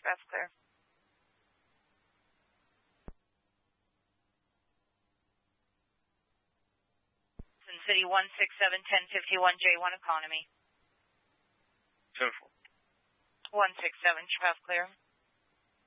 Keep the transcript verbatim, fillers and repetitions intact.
Fast clear. Sin City one six seven ten fifty-one J one economy. ten four. one six seven, fast clear.